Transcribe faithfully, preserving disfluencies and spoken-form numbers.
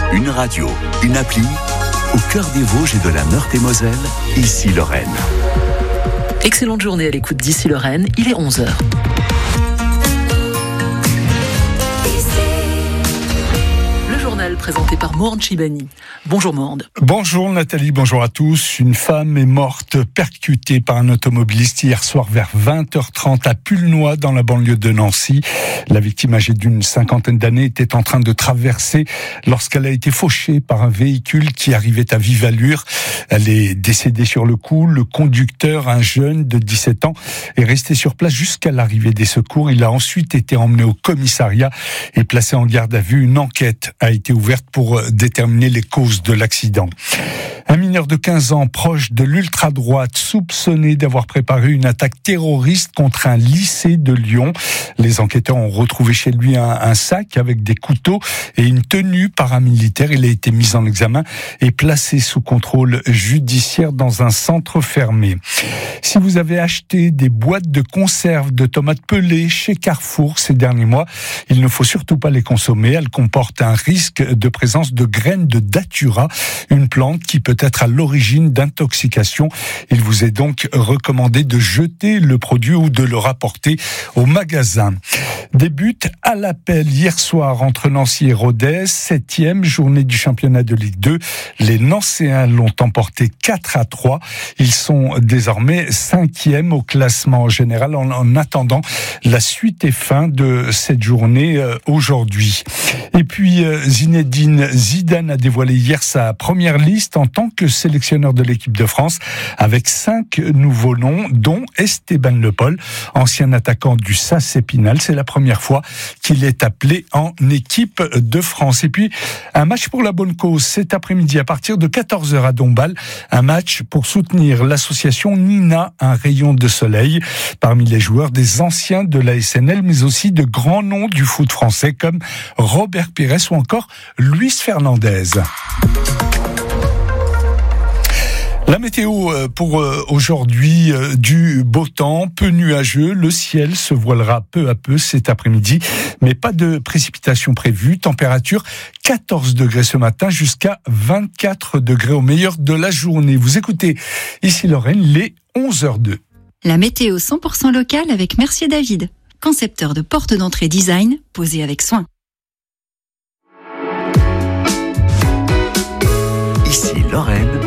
Une radio, une appli, au cœur des Vosges et de la Meurthe-et-Moselle, ici Lorraine. Excellente journée à l'écoute d'ici Lorraine, il est onze heures. Présenté par Morne Chibani. Bonjour Morne. Bonjour Nathalie, bonjour à tous. Une femme est morte percutée par un automobiliste hier soir vers vingt heures trente à Pulnoy dans la banlieue de Nancy. La victime âgée d'une cinquantaine d'années était en train de traverser lorsqu'elle a été fauchée par un véhicule qui arrivait à vive allure. Elle est décédée sur le coup. Le conducteur, un jeune de dix-sept ans, est resté sur place jusqu'à l'arrivée des secours. Il a ensuite été emmené au commissariat et placé en garde à vue. Une enquête a été ouverte pour déterminer les causes de l'accident. Un mineur de quinze ans proche de l'ultra-droite soupçonné d'avoir préparé une attaque terroriste contre un lycée de Lyon. Les enquêteurs ont retrouvé chez lui un, un sac avec des couteaux et une tenue paramilitaire. Il a été mis en examen et placé sous contrôle judiciaire dans un centre fermé. Si vous avez acheté des boîtes de conserve de tomates pelées chez Carrefour ces derniers mois, il ne faut surtout pas les consommer. Elles comportent un risque de présence de graines de datura, une plante qui peut être à l'origine d'intoxication. Il vous est donc recommandé de jeter le produit ou de le rapporter au magasin. Débute à l'appel hier soir entre Nancy et Rodez, septième journée du championnat de Ligue deux. Les Nancéens l'ont emporté quatre à trois. Ils sont désormais cinquième au classement général en, en attendant la suite et fin de cette journée euh, aujourd'hui. Et puis euh, Zinedine Zidane a dévoilé hier sa première liste en tant que sélectionneur de l'équipe de France avec cinq nouveaux noms, dont Esteban Le Pol, ancien attaquant du S A C Épinal. C'est la première fois qu'il est appelé en équipe de France. Et puis, un match pour la bonne cause cet après-midi à partir de quatorze heures à Dombasle. Un match pour soutenir l'association Nina, un rayon de soleil. Parmi les joueurs, des anciens de la S N L, mais aussi de grands noms du foot français comme Robert Pires ou encore Luis Fernandez. La météo pour aujourd'hui, du beau temps, peu nuageux, le ciel se voilera peu à peu cet après-midi, mais pas de précipitations prévues. Température quatorze degrés ce matin jusqu'à vingt-quatre degrés au meilleur de la journée. Vous écoutez ici Lorraine, les onze heures deux. La météo cent pour cent locale avec Mercier David, concepteur de portes d'entrée design posées avec soin. Ici Lorraine.